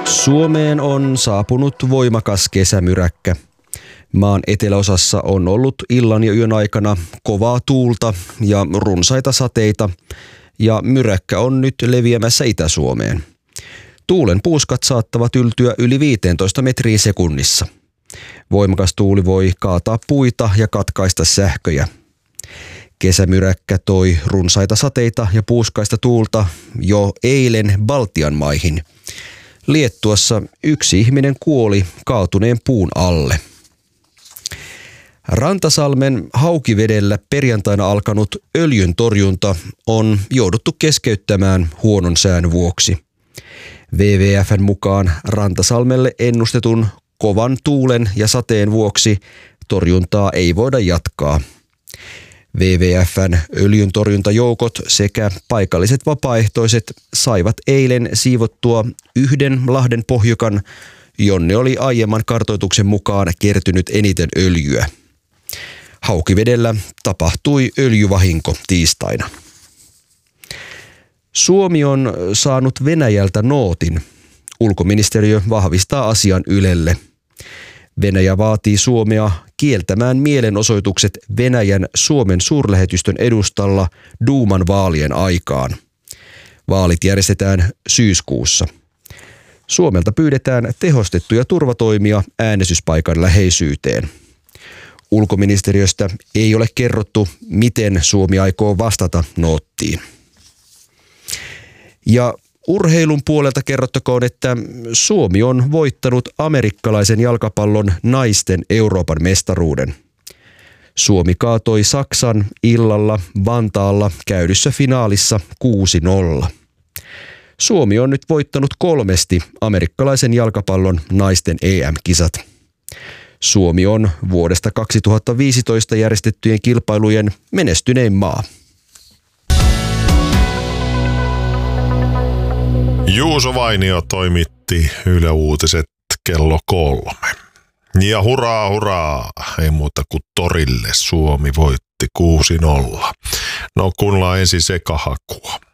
Suomeen on saapunut voimakas kesämyräkkä. Maan eteläosassa on ollut illan ja yön aikana kovaa tuulta ja runsaita sateita, ja myräkkä on nyt leviämässä Itä-Suomeen. Tuulen puuskat saattavat yltyä yli 15 metriin sekunnissa. Voimakas tuuli voi kaataa puita ja katkaista sähköjä. Kesämyräkkä toi runsaita sateita ja puuskaista tuulta jo eilen Baltian maihin. Liettuassa yksi ihminen kuoli kaatuneen puun alle. Rantasalmen Haukivedellä perjantaina alkanut öljyntorjunta on jouduttu keskeyttämään huonon sään vuoksi. WWF:n mukaan Rantasalmelle ennustetun kovan tuulen ja sateen vuoksi torjuntaa ei voida jatkaa. WWF:n öljyntorjuntajoukot sekä paikalliset vapaaehtoiset saivat eilen siivottua yhden lahden pohjukan, jonne oli aiemman kartoituksen mukaan kertynyt eniten öljyä. Haukivedellä tapahtui öljyvahinko tiistaina. Suomi on saanut Venäjältä nootin. Ulkoministeriö vahvistaa asian Ylelle. Venäjä vaatii Suomea kieltämään mielenosoitukset Venäjän Suomen suurlähetystön edustalla Duuman vaalien aikaan. Vaalit järjestetään syyskuussa. Suomelta pyydetään tehostettuja turvatoimia äänestyspaikan läheisyyteen. Ulkoministeriöstä ei ole kerrottu, miten Suomi aikoo vastata noottiin. Ja urheilun puolelta kerrottakoon, että Suomi on voittanut amerikkalaisen jalkapallon naisten Euroopan mestaruuden. Suomi kaatoi Saksan illalla Vantaalla käydyssä finaalissa 6-0. Suomi on nyt voittanut 3 amerikkalaisen jalkapallon naisten EM-kisat. Suomi on vuodesta 2015 järjestettyjen kilpailujen menestynein maa. Juuso Vainio toimitti Yle Uutiset kello 3. Ja hurraa, ei muuta kuin torille, Suomi voitti 6-0. No kuunnellaan ensin sekahakua.